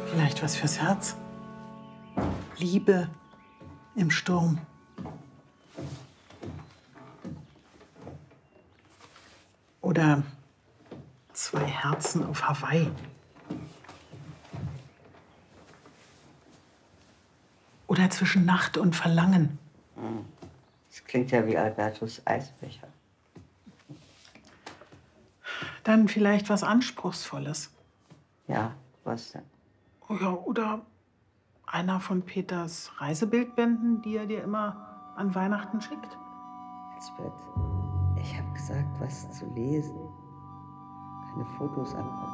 Vielleicht was fürs Herz? Liebe im Sturm. Oder 2 Herzen auf Hawaii. Oder zwischen Nacht und Verlangen. Das klingt ja wie Albertus Eisbecher. Dann vielleicht was Anspruchsvolles. Ja, was denn? Oh ja, oder einer von Peters Reisebildbänden, die er dir immer an Weihnachten schickt. Lisbeth, ich habe gesagt, was zu lesen. Keine Fotos angucken.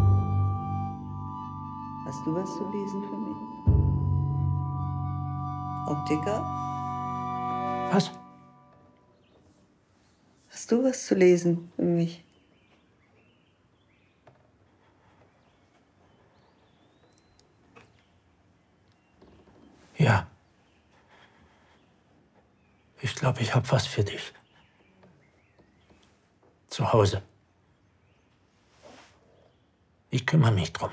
Hast du was zu lesen für mich? Optiker? Was? Hast du was zu lesen für mich? Ja. Ich glaube, ich habe was für dich. Zu Hause. Ich kümmere mich drum.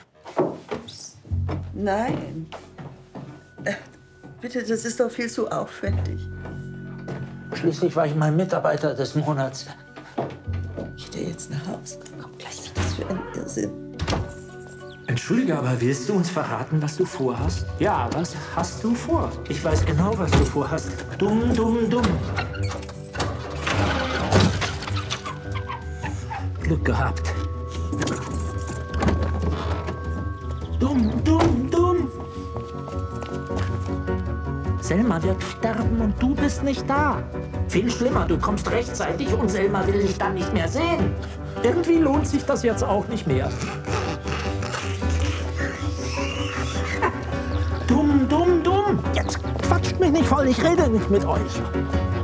Nein. Bitte, das ist doch viel zu aufwendig. Schließlich war ich mein Mitarbeiter des Monats. Geht er jetzt nach Hause? Komm, gleich ist das für ein Irrsinn. Entschuldige, aber willst du uns verraten, was du vorhast? Ja, was hast du vor? Ich weiß genau, was du vorhast. Dumm, dumm, dumm. Glück gehabt. Dumm, dumm, dumm. Selma wird sterben und du bist nicht da. Viel schlimmer, du kommst rechtzeitig und Selma will dich dann nicht mehr sehen. Irgendwie lohnt sich das jetzt auch nicht mehr. Dumm, dumm, dumm. Jetzt quatscht mich nicht voll, ich rede nicht mit euch.